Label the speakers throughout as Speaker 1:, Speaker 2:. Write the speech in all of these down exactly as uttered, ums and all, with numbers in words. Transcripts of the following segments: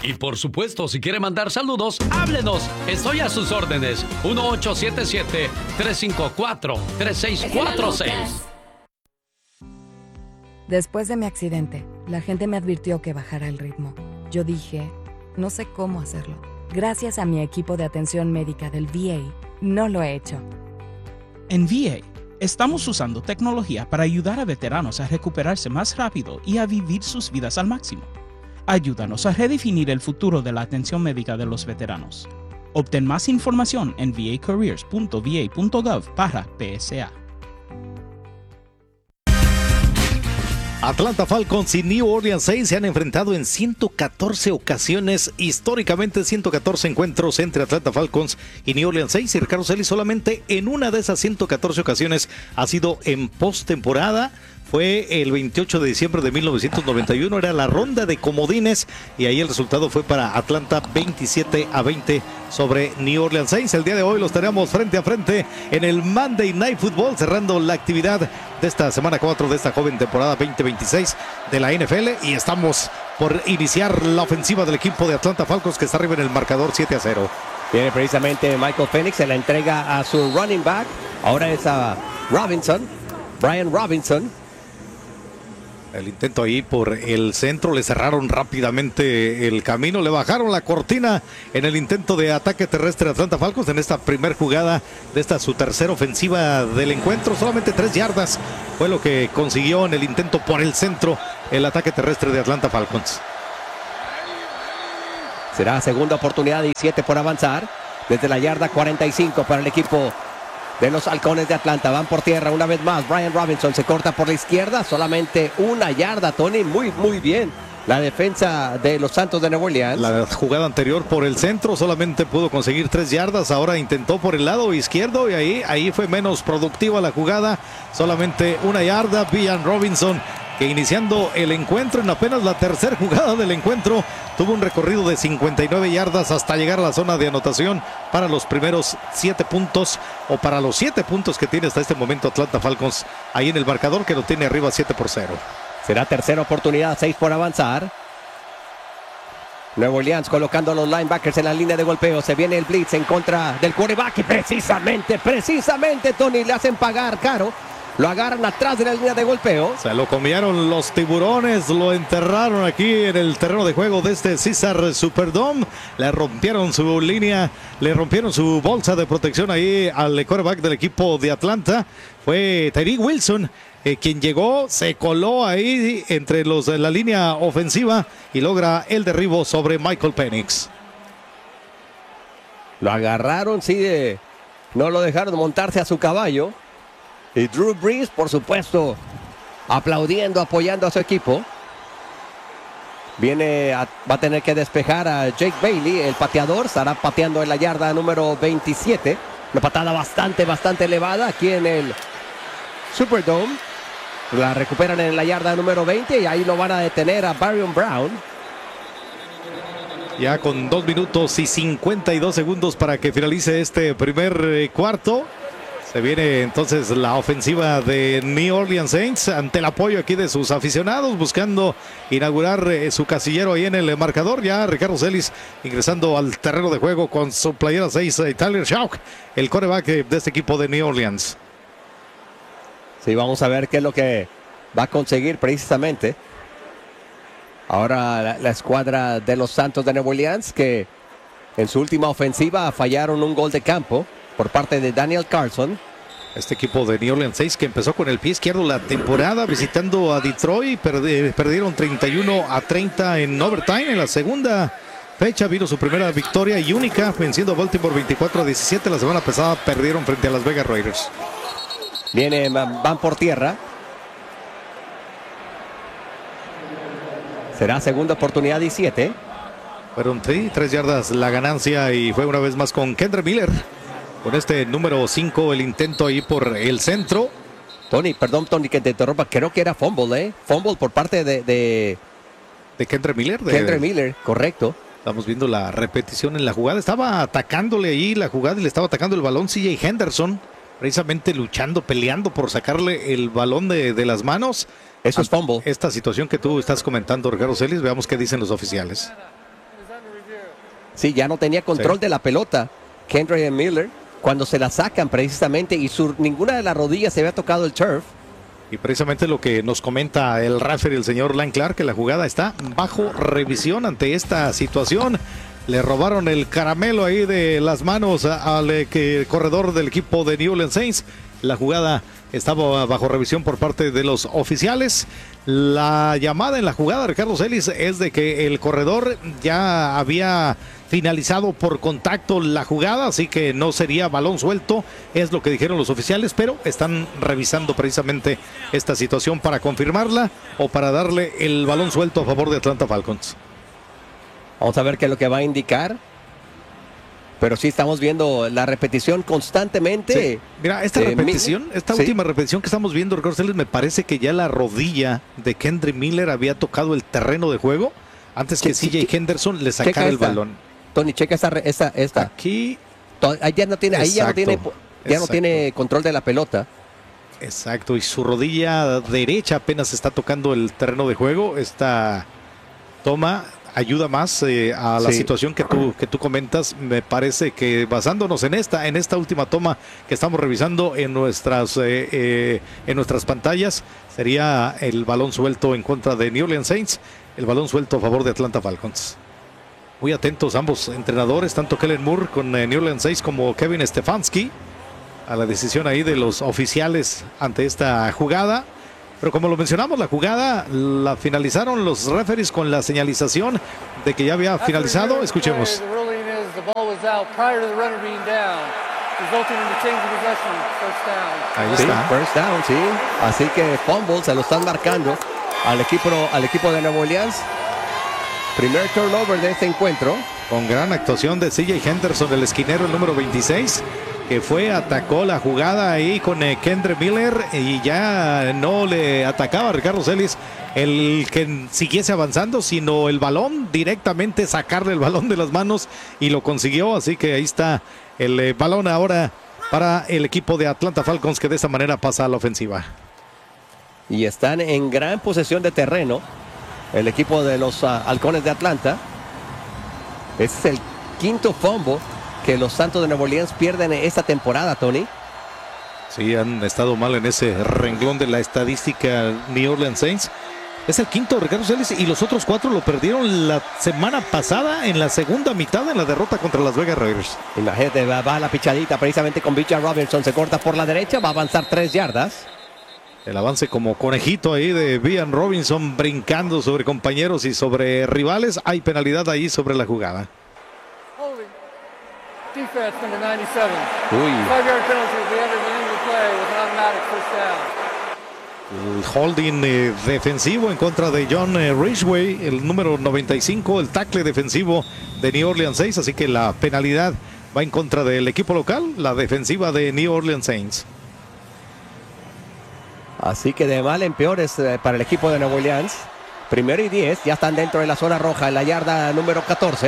Speaker 1: Y por supuesto, si quiere mandar saludos, háblenos. Estoy a sus órdenes. uno ocho siete siete, tres cinco cuatro, tres seis cuatro seis.
Speaker 2: Después de mi accidente, la gente me advirtió que bajara el ritmo. Yo dije, no sé cómo hacerlo. Gracias a mi equipo de atención médica del V A, no lo he hecho.
Speaker 3: En V A, estamos usando tecnología para ayudar a veteranos a recuperarse más rápido y a vivir sus vidas al máximo. Ayúdanos a redefinir el futuro de la atención médica de los veteranos. Obtén más información en v a careers punto v a punto gov barra P S A.
Speaker 4: Atlanta Falcons y New Orleans Saints se han enfrentado en ciento catorce ocasiones, históricamente ciento catorce encuentros entre Atlanta Falcons y New Orleans Saints, y Ricardo Celis solamente en una de esas ciento catorce ocasiones ha sido en postemporada. Fue el veintiocho de diciembre de mil novecientos noventa y uno, era la ronda de comodines y ahí el resultado fue para Atlanta veintisiete a veinte sobre New Orleans Saints. El día de hoy los tenemos frente a frente en el Monday Night Football, cerrando la actividad de esta semana cuatro de esta joven temporada veinte veintiséis de la N F L, y estamos por iniciar la ofensiva del equipo de Atlanta Falcons, que está arriba en el marcador siete a cero.
Speaker 5: Viene precisamente Michael Penix, se la entrega a su running back, ahora es a Robinson, Brian Robinson.
Speaker 4: El intento ahí por el centro, le cerraron rápidamente el camino, le bajaron la cortina en el intento de ataque terrestre de Atlanta Falcons en esta primera jugada de esta su tercera ofensiva del encuentro. Solamente tres yardas fue lo que consiguió en el intento por el centro el ataque terrestre de Atlanta Falcons.
Speaker 5: Será segunda oportunidad y siete por avanzar desde la yarda cuarenta y cinco para el equipo de los Halcones de Atlanta. Van por tierra una vez más. Brian Robinson se corta por la izquierda. Solamente una yarda, Tony. Muy, muy bien la defensa de los Santos de Nueva Orleans.
Speaker 4: La jugada anterior por el centro solamente pudo conseguir tres yardas. Ahora intentó por el lado izquierdo y ahí, ahí fue menos productiva la jugada. Solamente una yarda. Brian Robinson, que iniciando el encuentro en apenas la tercera jugada del encuentro, tuvo un recorrido de cincuenta y nueve yardas hasta llegar a la zona de anotación para los primeros siete puntos, o para los siete puntos que tiene hasta este momento Atlanta Falcons ahí en el marcador, que lo tiene arriba siete por cero.
Speaker 5: Será tercera oportunidad, seis por avanzar. Nueva Orleans colocando a los linebackers en la línea de golpeo. Se viene el blitz en contra del quarterback y precisamente, precisamente, Tony, le hacen pagar caro. Lo agarran atrás de la línea de golpeo.
Speaker 4: Se lo comieron los tiburones, lo enterraron aquí en el terreno de juego de este Caesars Superdome. Le rompieron su línea, le rompieron su bolsa de protección ahí al quarterback del equipo de Atlanta. Fue Tyree Wilson eh, quien llegó, se coló ahí entre los de la línea ofensiva y logra el derribo sobre Michael Penix.
Speaker 5: Lo agarraron, sí, de, no lo dejaron montarse a su caballo. Y Drew Brees, por supuesto, aplaudiendo, apoyando a su equipo. Viene, a, va a tener que despejar a Jake Bailey, el pateador. Estará pateando en la yarda número veintisiete. Una patada bastante, bastante elevada aquí en el Superdome. La recuperan en la yarda número veinte y ahí lo van a detener a Barrion Brown.
Speaker 4: Ya con dos minutos y cincuenta y dos segundos para que finalice este primer eh, cuarto. Se viene entonces la ofensiva de New Orleans Saints ante el apoyo aquí de sus aficionados, buscando inaugurar eh, su casillero ahí en el marcador. Ya Ricardo Celis ingresando al terreno de juego con su playera seis, eh, Tyler Shough, el quarterback eh, de este equipo de New Orleans.
Speaker 5: Sí, vamos a ver qué es lo que va a conseguir precisamente. Ahora la, la escuadra de los Santos de Nueva Orleans, que en su última ofensiva fallaron un gol de campo por parte de Daniel Carlson.
Speaker 4: Este equipo de New Orleans Saints, que empezó con el pie izquierdo la temporada visitando a Detroit, perdi- perdieron treinta y uno a treinta en overtime. En la segunda fecha vino su primera victoria y única, venciendo a Baltimore veinticuatro a diecisiete. La semana pasada perdieron frente a Las Vegas Raiders.
Speaker 5: Viene, van por tierra. Será segunda oportunidad y siete.
Speaker 4: Fueron sí, tres yardas la ganancia y fue una vez más con Kendre Miller. Con este número cinco, el intento ahí por el centro.
Speaker 5: Tony, perdón, Tony, que te interrumpa. Creo que era fumble, ¿eh? Fumble por parte de... De,
Speaker 4: de Kendre Miller. De,
Speaker 5: Kendre Miller, correcto.
Speaker 4: Estamos viendo la repetición en la jugada. Estaba atacándole ahí la jugada y le estaba atacando el balón C J Henderson. Precisamente luchando, peleando por sacarle el balón de, de las manos.
Speaker 5: Eso es fumble.
Speaker 4: Esta situación que tú estás comentando, Ricardo Celis, veamos qué dicen los oficiales.
Speaker 5: Sí, ya no tenía control sí. de la pelota Kendre Miller cuando se la sacan precisamente y su, ninguna de las rodillas se había tocado el turf.
Speaker 4: Y precisamente lo que nos comenta el referee, el señor Lane Clark, que la jugada está bajo revisión ante esta situación. Le robaron el caramelo ahí de las manos al eh, que, corredor del equipo de New Orleans Saints. La jugada estaba bajo revisión por parte de los oficiales. La llamada en la jugada, Ricardo Celis, es de que el corredor ya había finalizado por contacto la jugada, así que no sería balón suelto, es lo que dijeron los oficiales, pero están revisando precisamente esta situación para confirmarla o para darle el balón suelto a favor de Atlanta Falcons.
Speaker 5: Vamos a ver qué es lo que va a indicar. Pero sí estamos viendo la repetición constantemente.
Speaker 4: Sí. Mira, esta eh, repetición, esta ¿sí? última repetición que estamos viendo, Ricardo Celis, me parece que ya la rodilla de Kendre Miller había tocado el terreno de juego antes que C J Henderson le sacara el
Speaker 5: esta.
Speaker 4: balón.
Speaker 5: Tony, checa esta, esta, esta.
Speaker 4: Aquí.
Speaker 5: Ahí ya no tiene, ahí ya no tiene, ya no tiene control de la pelota.
Speaker 4: Exacto, y su rodilla derecha apenas está tocando el terreno de juego. Esta toma ayuda más eh, a la sí. situación que tú, que tú comentas. Me parece que basándonos en esta, en esta última toma que estamos revisando en nuestras, eh, eh, en nuestras pantallas, sería el balón suelto en contra de New Orleans Saints, el balón suelto a favor de Atlanta Falcons. Muy atentos ambos entrenadores, tanto Kellen Moore con eh, New Orleans Saints como Kevin Stefanski, a la decisión ahí de los oficiales ante esta jugada. Pero como lo mencionamos, la jugada la finalizaron los referees con la señalización de que ya había finalizado. Escuchemos. Ahí
Speaker 5: sí,
Speaker 4: está.
Speaker 5: First down, sí. Así que fumble se lo están marcando al equipo, al equipo de Nueva Orleans. Primer turnover de este encuentro.
Speaker 4: Con gran actuación de C J Henderson, el esquinero, el número veintiséis. Que fue, atacó la jugada ahí con eh, Kendre Miller y ya no le atacaba Ricardo Celis el que siguiese avanzando, sino el balón, directamente sacarle el balón de las manos y lo consiguió, así que ahí está el eh, balón ahora para el equipo de Atlanta Falcons, que de esta manera pasa a la ofensiva.
Speaker 5: Y están en gran posesión de terreno el equipo de los uh, Halcones de Atlanta. Este es el quinto fumble que los Santos de Nueva Orleans pierden esta temporada, Tony.
Speaker 4: Sí, han estado mal en ese renglón de la estadística New Orleans Saints. Es el quinto, Ricardo Celis, y los otros cuatro lo perdieron la semana pasada en la segunda mitad en la derrota contra Las Vegas Raiders.
Speaker 5: Imagínate, va, va la pichadita precisamente con Bijan Robinson, se corta por la derecha, va a avanzar tres yardas.
Speaker 4: El avance como conejito ahí de Bijan Robinson brincando sobre compañeros y sobre rivales. Hay penalidad ahí sobre la jugada.
Speaker 6: Defense number ninety-seven.
Speaker 5: Uy.
Speaker 6: Five yard penalty at the end of the end of the play with an automatic first down.
Speaker 4: El holding eh, defensivo en contra de John eh, Ridgeway, el número noventa y cinco, el tackle defensivo de New Orleans Saints, así que la penalidad va en contra del equipo local, la defensiva de New Orleans Saints.
Speaker 5: Así que de mal en peor es eh, para el equipo de Nueva Orleans. Primero y diez, ya están dentro de la zona roja en la yarda número catorce.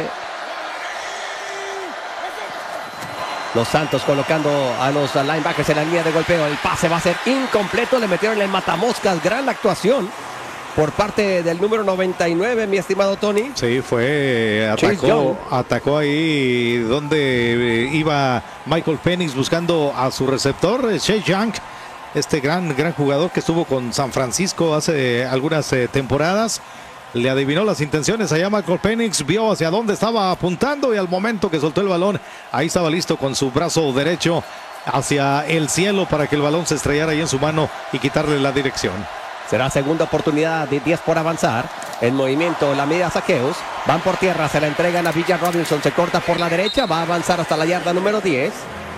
Speaker 5: Los Santos colocando a los linebackers en la línea de golpeo. El pase va a ser incompleto. Le metieron el matamoscas. Gran actuación por parte del número noventa y nueve, mi estimado Tony.
Speaker 4: Sí, fue, atacó, atacó ahí donde iba Michael Penix buscando a su receptor, Chase Young, este gran, gran jugador que estuvo con San Francisco hace algunas eh, temporadas. Le adivinó las intenciones allá Michael Penix, vio hacia dónde estaba apuntando y al momento que soltó el balón, ahí estaba listo con su brazo derecho hacia el cielo para que el balón se estrellara ahí en su mano y quitarle la dirección.
Speaker 5: Será segunda oportunidad de diez por avanzar. En movimiento la media saqueos. Van por tierra, se la entregan a Bijan Robinson, se corta por la derecha, va a avanzar hasta la yarda número diez.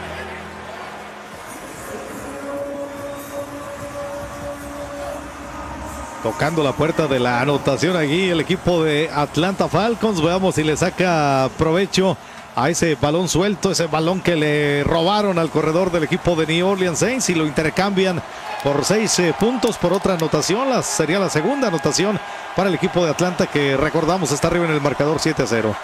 Speaker 4: Tocando la puerta de la anotación aquí el equipo de Atlanta Falcons. Veamos si le saca provecho a ese balón suelto, ese balón que le robaron al corredor del equipo de New Orleans Saints y lo intercambian por seis eh, puntos por otra anotación. La, sería la segunda anotación para el equipo de Atlanta, que recordamos está arriba en el marcador siete a cero.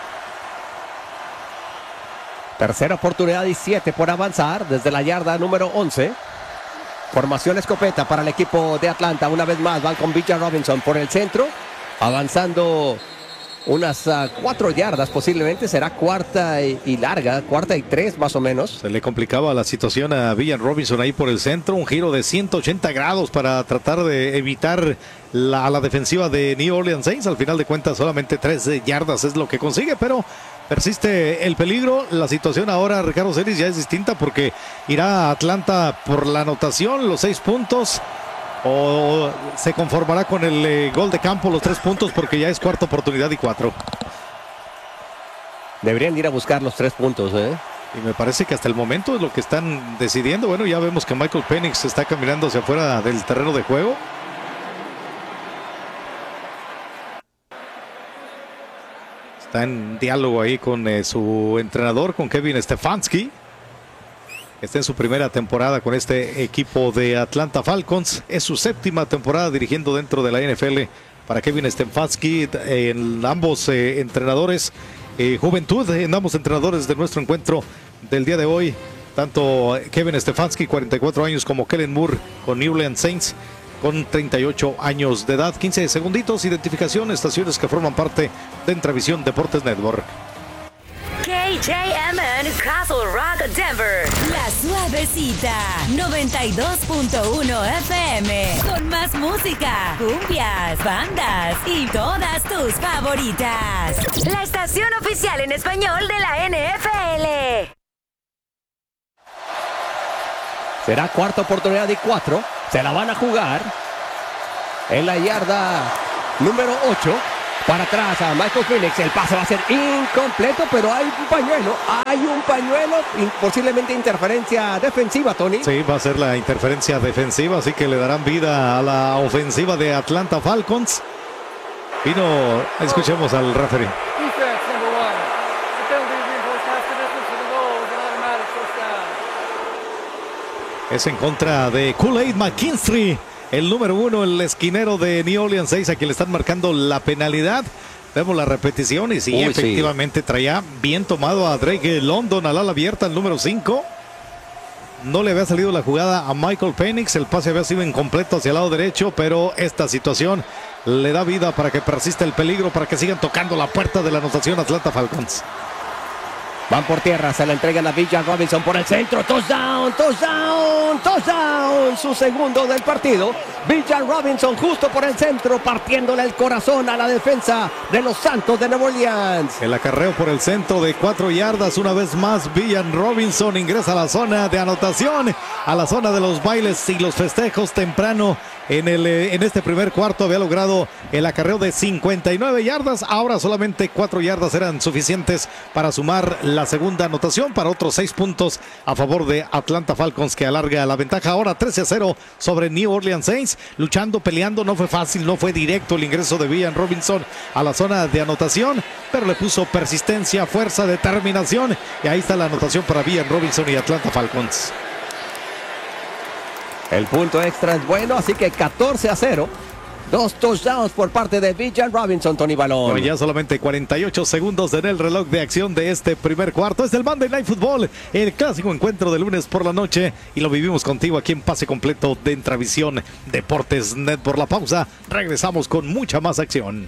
Speaker 5: Tercera oportunidad y siete por avanzar desde la yarda número once. Formación escopeta para el equipo de Atlanta. Una vez más van con Bijan Robinson por el centro. Avanzando unas uh, cuatro yardas, posiblemente será cuarta y, y larga, cuarta y tres más o menos.
Speaker 4: Se le complicaba la situación a Villan Robinson ahí por el centro, un giro de ciento ochenta grados para tratar de evitar la, la defensiva de New Orleans Saints. Al final de cuentas solamente tres yardas es lo que consigue, pero persiste el peligro. La situación ahora, Ricardo Celis, ya es distinta porque irá a Atlanta por la anotación, los seis puntos. O se conformará con el eh, gol de campo, los tres puntos, porque ya es cuarta oportunidad y cuatro.
Speaker 5: Deberían ir a buscar los tres puntos, ¿eh?
Speaker 4: Y me parece que hasta el momento es lo que están decidiendo. Bueno, ya vemos que Michael Penix está caminando hacia afuera del terreno de juego. Está en diálogo ahí con eh, su entrenador, con Kevin Stefanski. Está en su primera temporada con este equipo de Atlanta Falcons. Es su séptima temporada dirigiendo dentro de la N F L para Kevin Stefanski. En ambos eh, entrenadores, eh, juventud en ambos entrenadores de nuestro encuentro del día de hoy. Tanto Kevin Stefanski, cuarenta y cuatro años, como Kellen Moore con New Orleans Saints, con treinta y ocho años de edad. quince segunditos, identificación, estaciones que forman parte de Entravisión Deportes Network.
Speaker 7: K J M N Castle Rock, Denver. La Suavecita, noventa y dos punto uno F M. Con más música, cumbias, bandas y todas tus favoritas. La estación oficial en español de la N F L.
Speaker 5: Será cuarta oportunidad y cuatro. Se la van a jugar en la yarda número ocho. Para atrás a Michael Penix, el pase va a ser incompleto, pero hay un pañuelo, hay un pañuelo, posiblemente interferencia defensiva, Tony.
Speaker 4: Sí, va a ser la interferencia defensiva, así que le darán vida a la ofensiva de Atlanta Falcons. Vino, escuchemos al referee.
Speaker 6: Defense, number one. The penalty reinforced half the distance to the goal with an automatic first down.
Speaker 4: Es en contra de Kool-Aid McKinstry, el número uno, el esquinero de New Orleans Saints, a quien le están marcando la penalidad. Vemos la repetición y sí, Uy, efectivamente sí. Traía bien tomado a Drake London al ala abierta, el número cinco. No le había salido la jugada a Michael Penix, el pase había sido incompleto hacia el lado derecho, pero esta situación le da vida para que persista el peligro, para que sigan tocando la puerta de la anotación Atlanta Falcons.
Speaker 5: Van por tierra, se la entregan a Villan Robinson por el centro. Touchdown, touchdown, touchdown. Su segundo del partido. Villan Robinson justo por el centro, partiéndole el corazón a la defensa de los Santos de Nueva Orleans.
Speaker 4: El acarreo por el centro de cuatro yardas. Una vez más, Villan Robinson ingresa a la zona de anotación, a la zona de los bailes y los festejos temprano. En, el, en este primer cuarto había logrado el acarreo de cincuenta y nueve yardas. Ahora solamente cuatro yardas eran suficientes para sumar la segunda anotación, para otros seis puntos a favor de Atlanta Falcons, que alarga la ventaja ahora trece a cero sobre New Orleans Saints. Luchando, peleando, no fue fácil, no fue directo el ingreso de Villan Robinson a la zona de anotación, pero le puso persistencia, fuerza, determinación, y ahí está la anotación para Villan Robinson y Atlanta Falcons.
Speaker 5: El punto extra es bueno, así que catorce a cero. Dos touchdowns por parte de Villan Robinson, Tony Balón.
Speaker 4: Bueno, ya solamente cuarenta y ocho segundos en el reloj de acción de este primer cuarto. Es el Monday Night Football, el clásico encuentro de lunes por la noche. Y lo vivimos contigo aquí en Pase Completo de Entravisión Deportes Net. Por la pausa, regresamos con mucha más acción.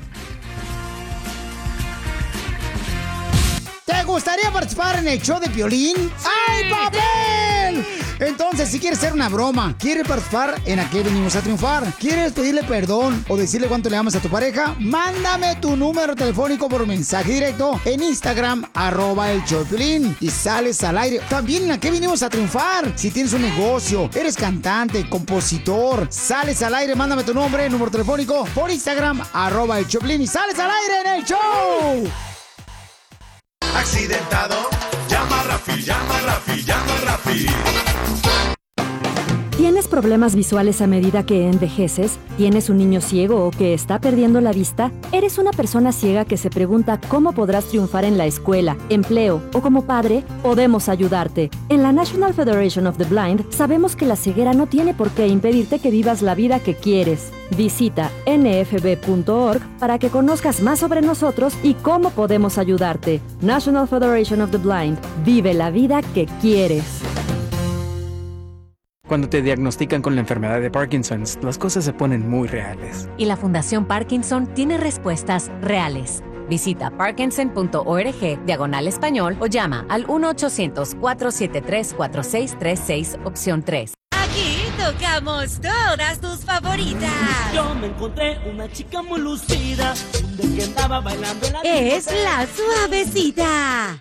Speaker 8: ¿Te gustaría participar en el show de Piolín? ¡Ay, papel! Entonces, si quieres hacer una broma, quieres participar en Aquí Venimos a Triunfar, quieres pedirle perdón o decirle cuánto le amas a tu pareja, mándame tu número telefónico por mensaje directo en Instagram, arroba el show de Piolín, y sales al aire. También en Aquí Venimos a Triunfar. Si tienes un negocio, eres cantante, compositor, sales al aire, mándame tu nombre, número telefónico por Instagram, arroba el show de Piolín, y sales al aire en el show.
Speaker 9: Accidentado, llama a Rafi, llama a Rafi, llama a Rafi.
Speaker 10: ¿Tienes problemas visuales a medida que envejeces? ¿Tienes un niño ciego o que está perdiendo la vista? ¿Eres una persona ciega que se pregunta cómo podrás triunfar en la escuela, empleo o como padre? Podemos ayudarte. En la National Federation of the Blind sabemos que la ceguera no tiene por qué impedirte que vivas la vida que quieres. Visita N F B punto org para que conozcas más sobre nosotros y cómo podemos ayudarte. National Federation of the Blind. Vive la vida que quieres.
Speaker 3: Cuando te diagnostican con la enfermedad de Parkinson's, las cosas se ponen muy reales.
Speaker 11: Y la Fundación Parkinson tiene respuestas reales.
Speaker 7: Visita parkinson punto org diagonal español o llama al uno ochocientos, cuatro siete tres, cuatro seis tres seis, opción tres.
Speaker 11: Aquí tocamos todas tus favoritas.
Speaker 12: Yo me encontré una chica muy lucida, que andaba bailando en la
Speaker 11: Es la Suavecita.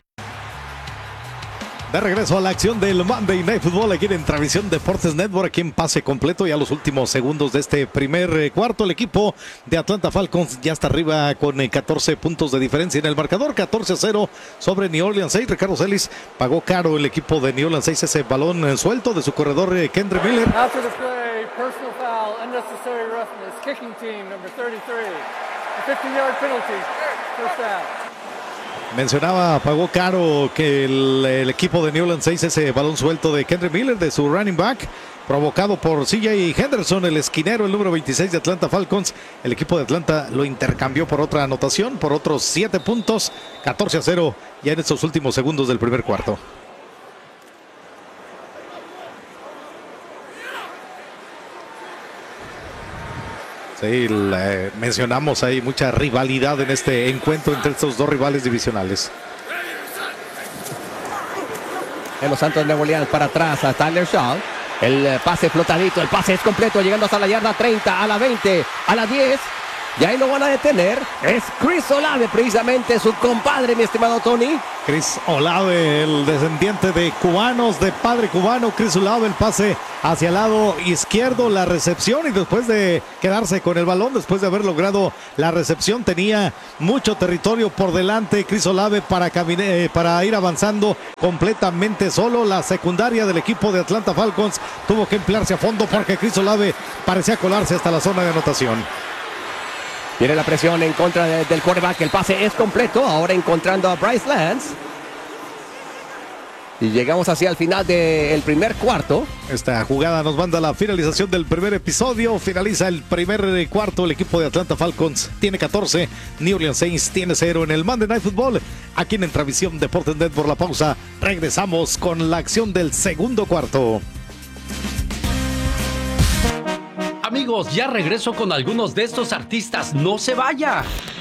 Speaker 4: De regreso a la acción del Monday Night Football aquí en Transmisión Deportes Network, aquí en pase completo ya los últimos segundos de este primer eh, cuarto. El equipo de Atlanta Falcons ya está arriba con eh, catorce puntos de diferencia en el marcador, catorce a cero sobre New Orleans seis. Ricardo Celis, pagó caro el equipo de New Orleans seis ese balón eh, suelto de su corredor eh, Kendre Miller.
Speaker 6: After the play, personal foul, unnecessary roughness, kicking team number thirty-three. A fifteen-yard penalty, first down.
Speaker 4: Mencionaba, pagó caro que el, el equipo de New Orleans seis ese balón suelto de Kendre Miller, de su running back, provocado por C J Henderson, el esquinero, el número veintiséis de Atlanta Falcons. El equipo de Atlanta lo intercambió por otra anotación, por otros siete puntos, catorce a cero ya en estos últimos segundos del primer cuarto. Sí, le mencionamos ahí mucha rivalidad en este encuentro entre estos dos rivales divisionales.
Speaker 5: En los Santos de Nueva Orleans para atrás a Tyler Shaw. El pase flotadito, el pase es completo, llegando hasta la yarda treinta, a la veinte, a la diez. Y ahí lo van a detener. Es Chris Olave, precisamente su compadre, mi estimado Tony.
Speaker 4: Chris Olave, el descendiente de cubanos, de padre cubano. Chris Olave, el pase hacia el lado izquierdo, la recepción, y después de quedarse con el balón, después de haber logrado la recepción, tenía mucho territorio por delante Chris Olave para, caminar, para ir avanzando completamente solo. La secundaria del equipo de Atlanta Falcons tuvo que emplearse a fondo porque Chris Olave parecía colarse hasta la zona de anotación.
Speaker 5: Viene la presión en contra de, del quarterback. El pase es completo. Ahora encontrando a Bryce Lance. Y llegamos hacia el final del primer cuarto.
Speaker 4: Esta jugada nos manda a la finalización del primer episodio. Finaliza el primer cuarto. El equipo de Atlanta Falcons tiene catorce. New Orleans Saints tiene cero en el Monday Night Football. Aquí en Transmisión Deportes Net. Por la pausa, regresamos con la acción del segundo cuarto.
Speaker 1: Amigos, ya regreso con algunos de estos artistas. ¡No se vaya!